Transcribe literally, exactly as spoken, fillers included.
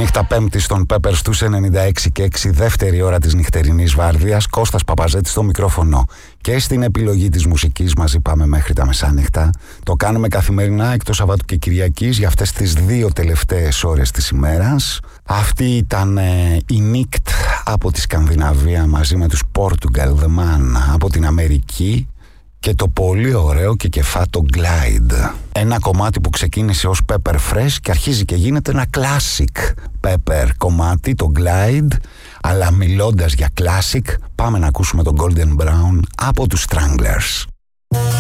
Νύχτα Πέμπτη στον Pepper στους ενενήντα έξι και έξι, δεύτερη ώρα της νυχτερινής βάρδιας. Κώστας Παπαζέτης στο μικρόφωνο και στην επιλογή της μουσικής. Μαζί πάμε μέχρι τα μεσάνυχτα. Το κάνουμε καθημερινά εκτός Σαββάτου και Κυριακής για αυτές τις δύο τελευταίες ώρες της ημέρας. Αυτή ήταν ε, η Νίκτ από τη Σκανδιναβία μαζί με τους Portugal The Man από την Αμερική και το πολύ ωραίο και κεφάτο Glide. Ένα κομμάτι που ξεκίνησε ως Pepper Fresh και αρχίζει και γίνεται ένα classic Pepper κομμάτι, το Glide. Αλλά μιλώντας για classic, πάμε να ακούσουμε τον Golden Brown από τους Stranglers.